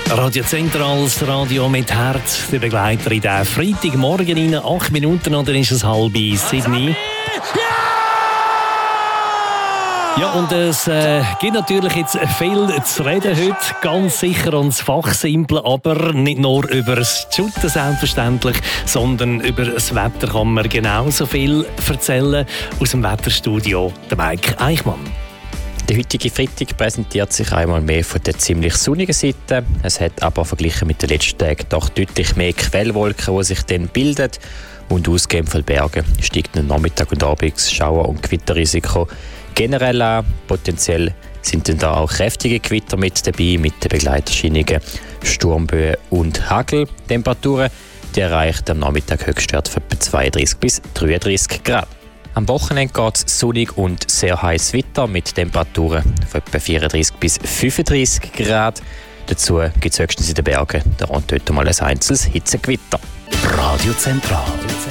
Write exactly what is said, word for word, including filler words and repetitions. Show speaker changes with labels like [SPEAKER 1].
[SPEAKER 1] Radio Zentral, das Radio mit Herz, der Begleiter in den Freitagmorgen rein. Acht Minuten und dann ist es halb sieben. Ja, und es äh, gibt natürlich jetzt viel zu reden heute, ganz sicher ans Fachsimpel, aber nicht nur über das Shooten selbstverständlich, sondern über das Wetter kann man genauso viel erzählen. Aus dem Wetterstudio, der Mike Eichmann.
[SPEAKER 2] Der heutige Freitag präsentiert sich einmal mehr von der ziemlich sonnigen Seite. Es hat aber verglichen mit den letzten Tagen doch deutlich mehr Quellwolken, die sich dann bilden. Und ausgehend von Bergen steigt am Nachmittag und Abend das Schauer- und Gewitterrisiko generell an. Potenziell sind dann da auch kräftige Gewitter mit dabei, mit den Begleiterscheinungen Sturmböen und Hagel. Temperaturen die erreicht am Nachmittag Höchstwert von etwa zweiunddreißig bis dreiunddreißig Grad. Am Wochenende geht es sonnig und sehr heiß weiter mit Temperaturen von etwa vierunddreißig bis fünfunddreißig Grad. Dazu gibt es höchstens in den Bergen da und dort mal ein einzelnes Hitzegewitter.
[SPEAKER 1] Radio Zentral.